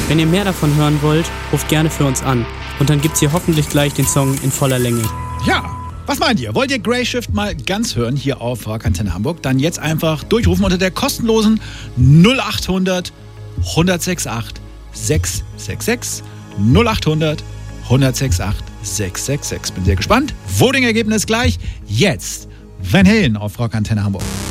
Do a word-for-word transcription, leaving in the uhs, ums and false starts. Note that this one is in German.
Wenn ihr mehr davon hören wollt, ruft gerne für uns an. Und dann gibt's hier hoffentlich gleich den Song in voller Länge. Ja, was meint ihr? Wollt ihr Grey Shift mal ganz hören hier auf Rockantenne Hamburg? Dann jetzt einfach durchrufen unter der kostenlosen null acht hundert, hundertsechsundachtzig, sechshundertsechsundsechzig. null acht hundert, hundertsechsundachtzig, sechshundertsechsundsechzig. Bin sehr gespannt. Voting-Ergebnis gleich jetzt. Van Halen auf Rockantenne Hamburg.